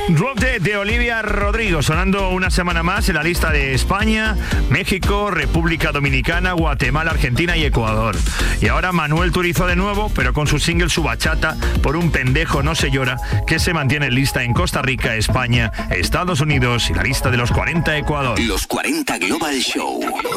Drop Dead de Olivia Rodrigo, sonando una semana más en la lista de España, México, República Dominicana, Guatemala, Argentina y Ecuador. Y ahora Manuel Turizo de nuevo, pero con su single Su Bachata, Por un pendejo no se llora, que se mantiene en lista en Costa Rica, España, Estados Unidos y la lista de los 40 Ecuador. Los 40 Global Show.